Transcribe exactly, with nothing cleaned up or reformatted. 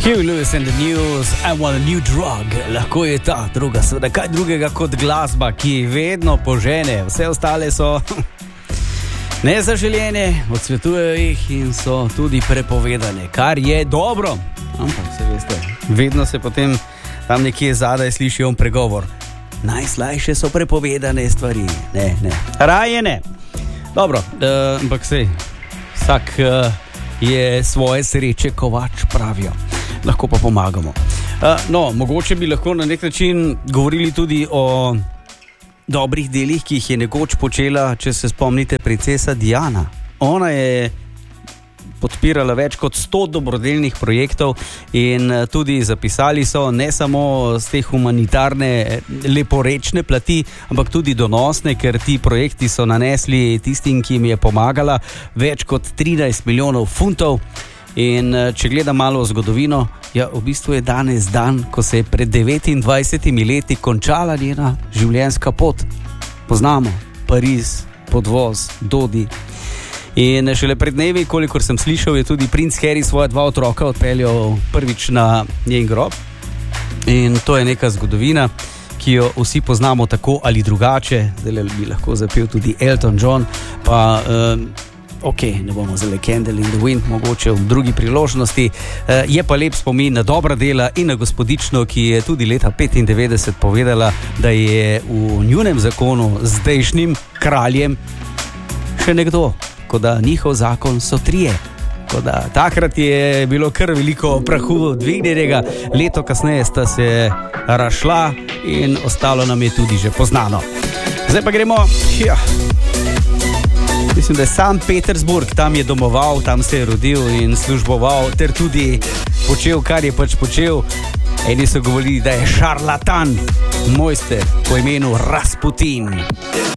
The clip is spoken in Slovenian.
Huey Lewis and the News, I want a new drug. Lahko je ta druga, seveda kaj drugega kot glasba, ki vedno požene. Vse ostale so nezaželjene, odsvetujejo jih in so tudi prepovedane, kar je dobro. Ampak se veste, vedno se potem tam nekje zadaj sliši on pregovor. Najslajše so prepovedane stvari. Ne, ne, raje ne. Dobro, uh, ampak sej, vsak uh, je svoje sreče kovač, pravijo. Lahko pa pomagamo. Uh, no, mogoče bi lahko na nek način govorili tudi o dobrih delih, ki jih je nekoč počela, če se spomnite, princesa Diana. Ona je podpirala več kot sto dobrodelnih projektov in tudi zapisali so ne samo z te humanitarne leporečne plati, ampak tudi donosne, ker ti projekti so nanesli tistim, ki jim je pomagala, več kot trinajst milijonov funtov. In če gledam malo v zgodovino, ja, v bistvu je danes dan, ko se je pred devetindvajsetimi leti končala njena življenjska pot. Poznamo Pariz, podvoz, Dodi. In šele pred dnevi, kolikor sem slišal, je tudi princ Harry svoja dva otroka odpeljal prvič na njen grob. In to je neka zgodovina, ki jo vsi poznamo tako ali drugače. Zdaj bi lahko zapel tudi Elton John, pa um, ok, ne bomo zdaj Candle in the Wind, mogoče v drugi priložnosti. Uh, je pa lep spomin na dobra dela in na gospodično, ki je tudi leta petindevetdeset povedala, da je v njunem zakonu z zdajšnjim kraljem še nekdo. Tako da njihov zakon so trije. Tako da takrat je bilo kar veliko prahu dvignjenega, leto kasneje sta se razšla in ostalo nam je tudi že poznano. Zdaj pa gremo, ja, mislim, da je Sankt Petersburg, tam je domoval, tam se je rodil in služboval, ter tudi počel, kar je pač počel. Eni so govorili, da je šarlatan, mojster po imenu Rasputin.